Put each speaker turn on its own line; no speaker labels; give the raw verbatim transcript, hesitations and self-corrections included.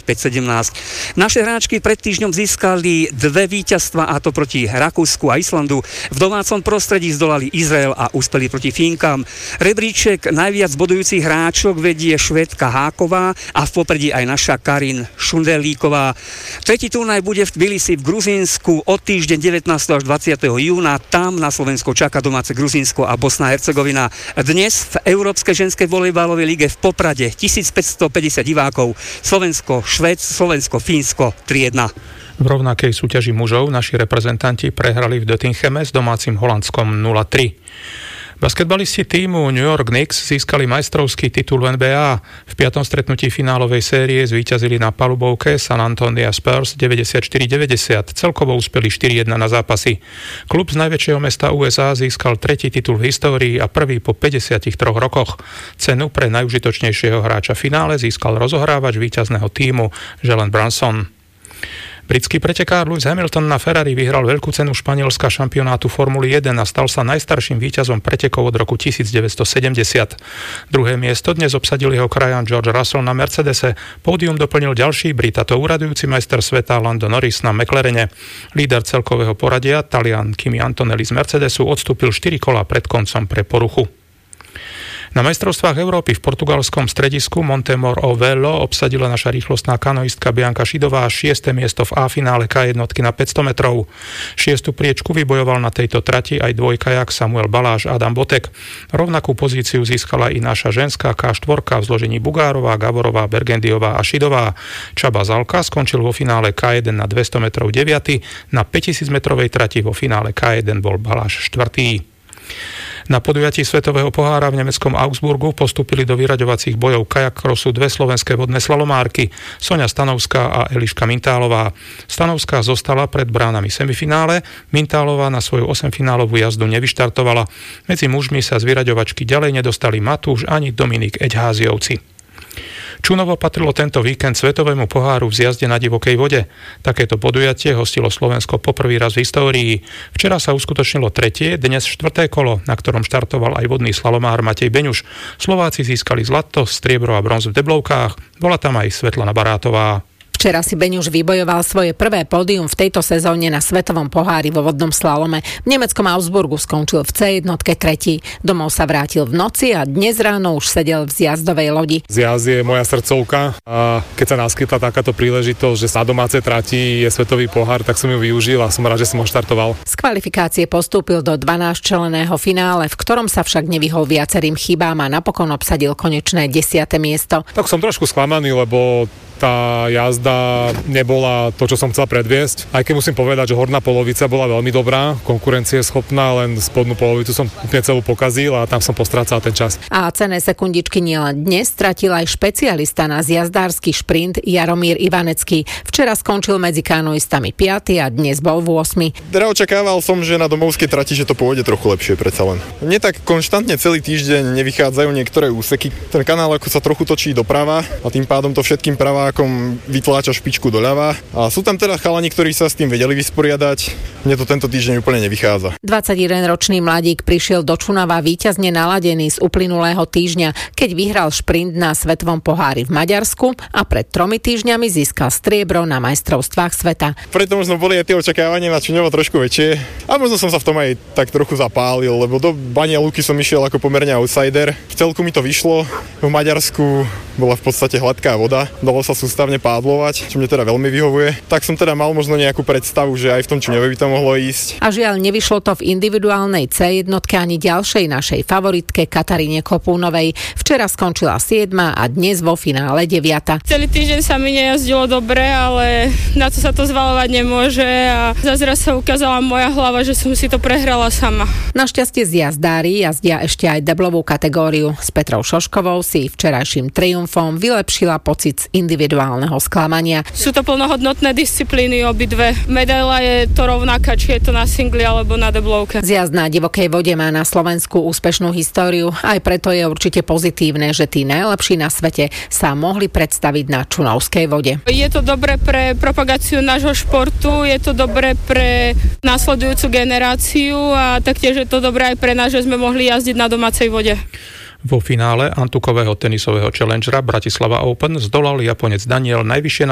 dvadsaťpäť sedemnásť. Naše hráčky pred týždňom získali dve víťazstva, a to proti Rakúsku a Islandu. V domácom prostredí zdolali Izrael a uspeli proti Fínkam. Rebríček najviac bodujúcich hráčok vedie Švédka Háková a v popredí aj naša Karin Šundelíková. Tretí turnaj bude v Tbilisi v Gruzínsku od týždeň devätnásteho až dvadsiateho júna. Tam na Slovensko čaká domáce Gruzínsko a Bosna a Hercegovina. Dnes v Európskej ženskej volejbalovej lige v Poprade tisícpäťstopäťdesiat divákov. Slovensko, Švéd, Slovensko, Fínsko tri jedna.
V rovnakej súťaži mužov naši reprezentanti prehrali v Döttingheme s domácim Holandskom nula tri. Basketbalisti tímu New York Knicks získali majstrovský titul N B A. V piatom stretnutí finálovej série zvíťazili na palubovke San Antonio Spurs deväťdesiatštyri deväťdesiat. Celkovo uspeli štyri jedna na zápasy. Klub z najväčšieho mesta U S A získal tretí titul v histórii a prvý po päťdesiatich troch rokoch. Cenu pre najužitočnejšieho hráča v finále získal rozohrávač víťazného tímu Jalen Brunson. Britský pretekár Lewis Hamilton na Ferrari vyhral veľkú cenu španielska šampionátu Formuly jeden a stal sa najstarším víťazom pretekov od roku devätnásťstosedemdesiat. Druhé miesto dnes obsadil jeho krajan George Russell na Mercedese. Pódium doplnil ďalší Brit, a to úradujúci majster sveta Lando Norris na McLarene. Líder celkového poradia, Talian Kimi Antonelli z Mercedesu, odstúpil štyri kolá pred koncom pre poruchu. Na majstrovstvách Európy v portugalskom stredisku Montemor o Velo obsadila naša rýchlostná kanoistka Bianka Šidová šieste miesto v A finále ká jedna na päťsto metrov. Šiestu priečku vybojoval na tejto trati aj dvojkajak Samuel Baláš a Adam Botek. Rovnakú pozíciu získala i naša ženská ká štyri v zložení Bugárová, Gavorová, Bergendiová a Šidová. Csaba Zalka skončil vo finále ká jeden na dvesto metrov deviaty. Na päťtisíc metrovej trati vo finále ká jeden bol Baláš štvrtý. Na podujatí Svetového pohára v nemeckom Augsburgu postúpili do vyraďovacích bojov kajak krosu dve slovenské vodné slalomárky, Soňa Stanovská a Eliška Mintálová. Stanovská zostala pred bránami semifinále, Mintálová na svoju osemfinálovú jazdu nevyštartovala. Medzi mužmi sa z vyraďovačky ďalej nedostali Matúš ani Dominik Eďháziovci. Čunovo patrilo tento víkend Svetovému poháru v zjazde na divokej vode. Takéto podujatie hostilo Slovensko poprvý raz v histórii. Včera sa uskutočnilo tretie, dnes štvrté kolo, na ktorom štartoval aj vodný slalomár Matej Beňuš. Slováci získali zlato, striebro a bronz v deblovkách. Bola tam aj Svetlana Barátová.
Včera si Beňuš vybojoval svoje prvé pódium v tejto sezóne na Svetovom pohári vo vodnom slalome. V nemeckom Augsburgu skončil v cé jedna tretí. Domov sa vrátil v noci a dnes ráno už sedel v zjazdovej lodi.
Zjazd je moja srdcovka a keď sa naskytla takáto príležitosť, že sa na domácej trati je Svetový pohár, tak som ju využil a som rád, že som ho štartoval.
Z kvalifikácie postúpil do dvanásťčlenného finále, v ktorom sa však nevyhol viacerým chybám a napokon obsadil konečné desiate miesto.
Tak som trošku sklamaný, lebo tá jazda nebola to, čo som chcel predviesť. Aj keď musím povedať, že horná polovica bola veľmi dobrá, konkurencieschopná, len spodnú polovicu som úplne celú pokazil a tam som postrácal ten čas.
A cenné sekundičky nielen dnes stratil aj špecialista na zjazdársky šprint Jaromír Ivanecký. Včera skončil medzi kanoistami piaty a dnes bol v ôsmy.
Teda očakával som, že na domovskej trati, že to pôjde trochu lepšie predsa len. Mne tak konštantne celý týždeň nevychádzajú niektoré úseky. Ten kanál ako sa trochu točí doprava a tým pádom to všetkým pravá akom vytláča špičku doľava. A sú tam teda chalani, ktorí sa s tým vedeli vysporiadať. Mne to tento týždeň úplne nevychádza.
dvadsaťjedenročný mladík prišiel do Čunava víťazne naladený z uplynulého týždňa, keď vyhral šprint na Svetovom pohári v Maďarsku a pred tromi týždňami získal striebro na majstrovstvách sveta.
Preto možno boli aj tie očakávania na Čuňovo trošku väčšie. A možno som sa v tom aj tak trochu zapálil, lebo do Banja Luky som išiel ako pomerne outsider. V celku mi to vyšlo. V Maďarsku bola v podstate hladká voda. Dalo sa sústavne pádlovať, čo mne teda veľmi vyhovuje. Tak som teda mal možno nejakú predstavu, že aj v tom Čuňove by to mohlo ísť.
A žiaľ, nevyšlo to v individuálnej cé jedna ani ďalšej našej favoritke Kataríne Kopúnovej. Včera skončila siedma a dnes vo finále deviata.
Celý týždeň sa mi nejazdilo dobre, ale na to sa to zvalovať nemôže a zase raz sa ukázala moja hlava, že som si to prehrala sama.
Našťastie zjazdári jazdia ešte aj deblovú kategóriu. S Petrou Šoškovou si včerajším triumfom vylepšila pocit z individuálneho sklamania.
Sú to plnohodnotné disciplíny obidve. Medaila je to rovnaká, či je to na singli alebo na deblovke.
Zjazd na divokej vode má na Slovensku úspešnú históriu, aj preto je určite pozitívne, že tí najlepší na svete sa mohli predstaviť na čunovskej vode.
Je to dobre pre propagáciu nášho športu, je to dobre pre nasledujúcu generáciu a taktiež je to dobré aj pre nás, že sme mohli jazdiť na domácej vode.
Vo finále antukového tenisového challengera Bratislava Open zdolal Japonec Daniel najvyššie